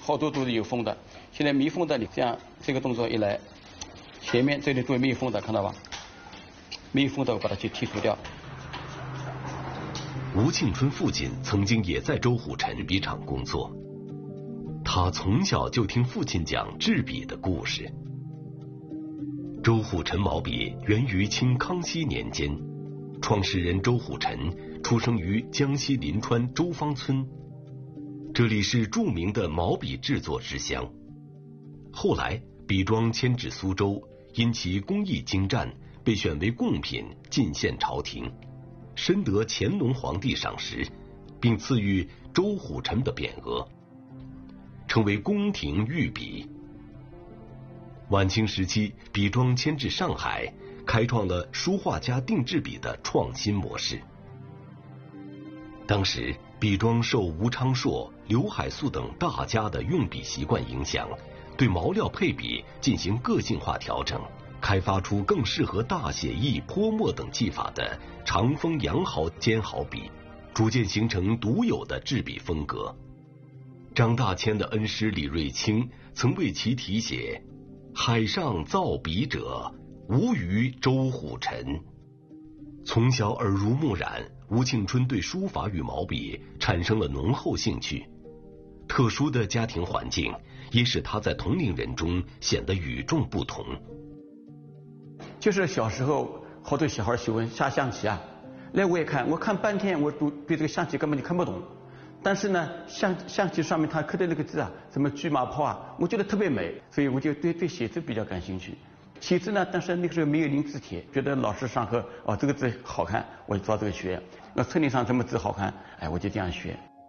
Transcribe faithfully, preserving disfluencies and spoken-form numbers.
好多都是有锋的。现在密封的，你这样这个动作一来，前面这里都是密封的，看到吧？密封的我把它去剔除掉。 吴庆春父亲曾经也在周虎臣笔厂工作，他从小就听父亲讲制笔的故事。周虎臣毛笔源于清康熙年间，创始人周虎臣出生于江西临川周坊村，这里是著名的毛笔制作之乡。后来笔庄迁至苏州，因其工艺精湛，被选为贡品进献朝廷，深得乾隆皇帝赏识，并赐予周虎臣的匾额，成为宫廷御笔。晚清时期，笔庄迁至上海，开创了书画家定制笔的创新模式。当时笔庄受吴昌硕、刘海粟等大家的用笔习惯影响，对毛料配比进行个性化调整，开发出更适合大写意、泼墨等技法的长锋羊毫尖毫笔，逐渐形成独有的制笔风格。张大千的恩师李瑞清曾为其题写海上造笔者，无于周虎臣。从小耳濡目染，吴庆春对书法与毛笔产生了浓厚兴趣。特殊的家庭环境也使他在同龄人中显得与众不同。 就是小时候好多小孩喜欢下象棋啊，来我也看，我看半天，我都对这个象棋根本就看不懂。但是呢，象象棋上面他刻的那个字啊，什么车马炮啊，我觉得特别美，所以我就对对写字比较感兴趣。写字呢，但是那个时候没有临字帖，觉得老师上课哦这个字好看，我就照这个学。那村里上什么字好看，哎，我就这样学。